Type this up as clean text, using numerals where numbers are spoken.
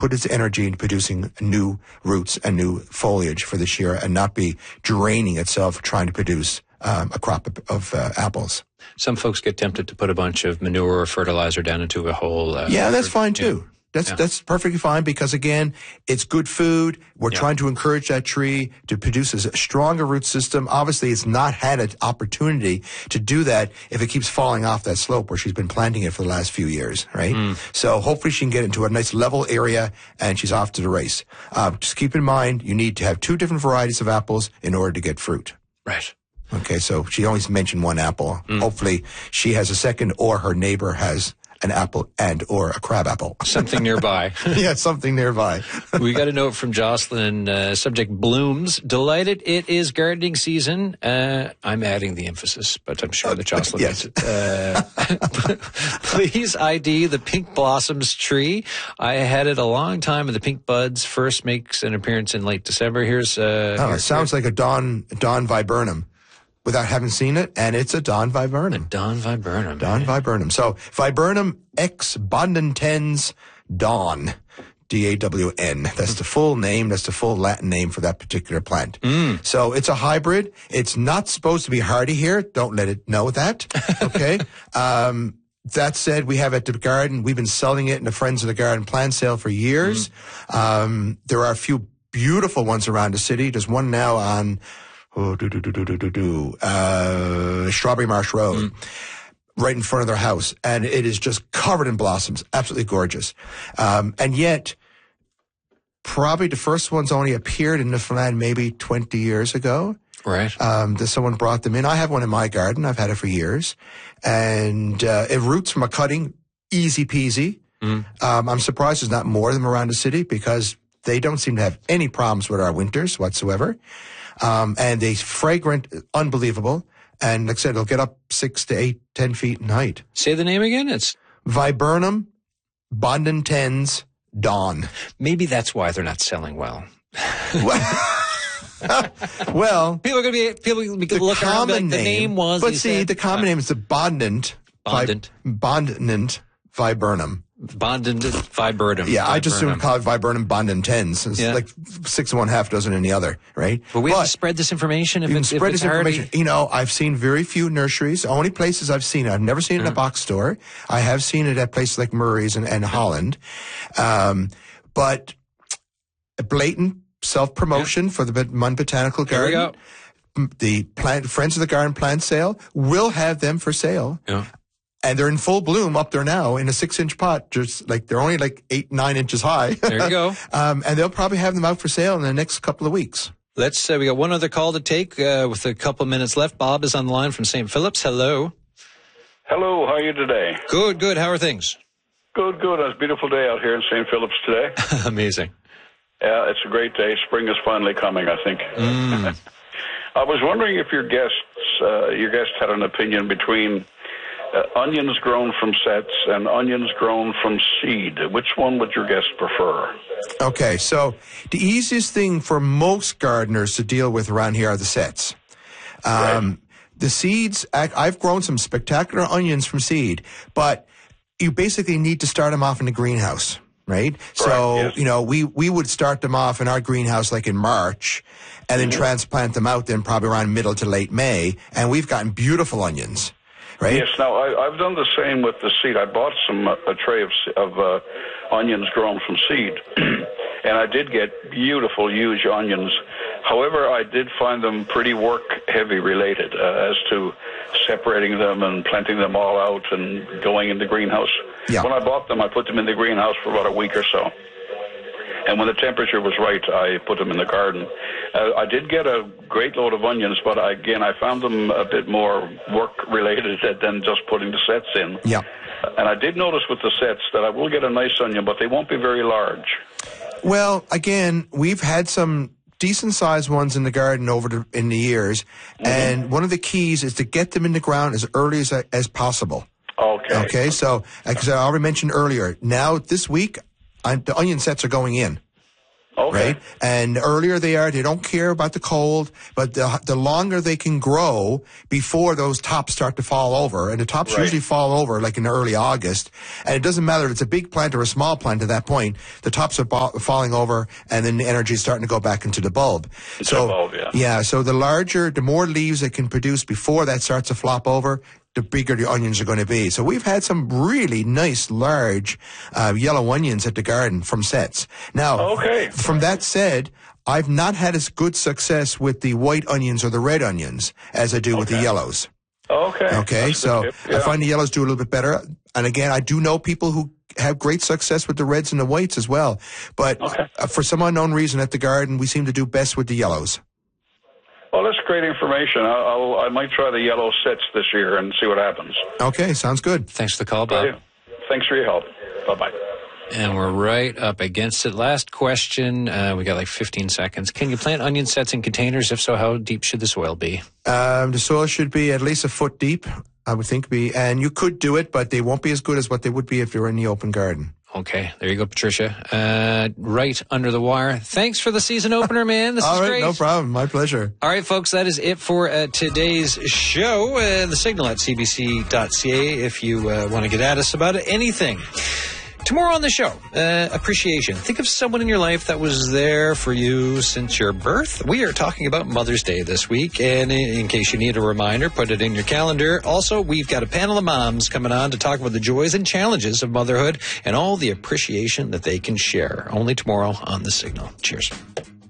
put its energy into producing new roots and new foliage for this year and not be draining itself trying to produce a crop of apples. Some folks get tempted to put a bunch of manure or fertilizer down into a hole. That's fine too. That's perfectly fine because, again, it's good food. We're trying to encourage that tree to produce a stronger root system. Obviously, it's not had an opportunity to do that if it keeps falling off that slope where she's been planting it for the last few years, right? So hopefully she can get into a nice level area and she's off to the race. Just keep in mind, you need to have 2 different varieties of apples in order to get fruit. Right. Okay, so she only mentioned 1 apple. Hopefully she has a second or her neighbor has an apple and or a crab apple. Something nearby. Yeah, something nearby. We got a note from Jocelyn, subject blooms. Delighted it is gardening season. I'm adding the emphasis, but I'm sure that Jocelyn yes. gets it. Please ID the pink blossoms tree. I had it a long time, and the pink buds first makes an appearance in late December. Here's it sounds like a Dawn viburnum. Without having seen it, and it's a Dawn viburnum. Dawn viburnum. Dawn viburnum. So, Viburnum X Bondentens Dawn, D-A-W-N. That's the full name. That's the full Latin name for that particular plant. So, it's a hybrid. It's not supposed to be hardy here. Don't let it know that. Okay? That said, we have at the garden, we've been selling it in the Friends of the Garden plant sale for years. There are a few beautiful ones around the city. There's one now on Strawberry Marsh Road, right in front of their house. And it is just covered in blossoms. Absolutely gorgeous. And yet, probably the first ones only appeared in Newfoundland maybe 20 years ago. Right. Someone brought them in. I have one in my garden. I've had it for years. And it roots from a cutting, easy peasy. I'm surprised there's not more of them around the city because they don't seem to have any problems with our winters whatsoever. And they fragrant, unbelievable. And like I said, it'll get up 6 to 8, 10 feet in height. Say the name again. It's Viburnum Bondentens Dawn. Maybe that's why they're not selling well. Well, people are going to be looking around like the name was. But see, the common name is the Bondant Viburnum. Bondant viburnum. Yeah, I just assume call it Viburnum Bondentens. It's like 6 of one, half dozen in the other, right? But we have to spread this information. If it's information. You know, I've seen very few nurseries. The only places I've seen it, I've never seen it in a box store. I have seen it at places like Murray's and Holland. But a blatant self-promotion for the Munn Botanical Garden. Here we go. The Friends of the Garden plant sale will have them for sale. Yeah. And they're in full bloom up there now in a 6-inch pot. Just like they're only like 8, 9 inches high. There you go. And they'll probably have them out for sale in the next couple of weeks. Let's. We got one other call to take with a couple of minutes left. Bob is on the line from St. Philip's. Hello. Hello. How are you today? Good. How are things? Good. It's a beautiful day out here in St. Philip's today. Amazing. Yeah, it's a great day. Spring is finally coming, I think. I was wondering if your guest had an opinion between onions grown from sets and onions grown from seed. Which one would your guest prefer? Okay, so the easiest thing for most gardeners to deal with around here are the sets. Right. The seeds, I've grown some spectacular onions from seed, but you basically need to start them off in the greenhouse, right? Correct, so, yes. you know, we would start them off in our greenhouse like in March and then transplant them out then probably around middle to late May, and we've gotten beautiful onions. Right? Yes. Now I've done the same with the seed. I bought a tray of onions grown from seed, and I did get beautiful, huge onions. However, I did find them pretty work-heavy related as to separating them and planting them all out and going in the greenhouse. Yeah. When I bought them, I put them in the greenhouse for about a week or so. And when the temperature was right, I put them in the garden. I did get a great load of onions, but again, I found them a bit more work-related than just putting the sets in. Yeah. And I did notice with the sets that I will get a nice onion, but they won't be very large. Well, again, we've had some decent-sized ones in the garden in the years, and one of the keys is to get them in the ground as early as possible. Okay. So, because I already mentioned earlier, now this week, the onion sets are going in. Right? And earlier they don't care about the cold, but the longer they can grow before those tops start to fall over, and the tops usually fall over like in early August, and it doesn't matter if it's a big plant or a small plant at that point, the tops are falling over, and then the energy is starting to go back into the bulb. So the more leaves it can produce before that starts to flop over, the bigger the onions are going to be. So we've had some really nice, large yellow onions at the garden from sets. Now, from that said, I've not had as good success with the white onions or the red onions as I do with the yellows. Okay, so I find the yellows do a little bit better. And again, I do know people who have great success with the reds and the whites as well. But for some unknown reason at the garden, we seem to do best with the yellows. Well, that's great information. I might try the yellow sets this year and see what happens. Okay, sounds good. Thanks for the call, Bob. Thanks for your help. Bye-bye. And we're right up against it. Last question. We got like 15 seconds. Can you plant onion sets in containers? If so, how deep should the soil be? The soil should be at least a foot deep, I would think. And you could do it, but they won't be as good as what they would be if they were in the open garden. Okay, there you go, Patricia. Right under the wire. Thanks for the season opener, man. This is great. No problem. My pleasure. All right, folks, that is it for today's show. The signal at cbc.ca if you want to get at us about anything. Tomorrow on the show, appreciation. Think of someone in your life that was there for you since your birth. We are talking about Mother's Day this week, and in case you need a reminder, put it in your calendar. Also, we've got a panel of moms coming on to talk about the joys and challenges of motherhood and all the appreciation that they can share. Only tomorrow on The Signal. Cheers.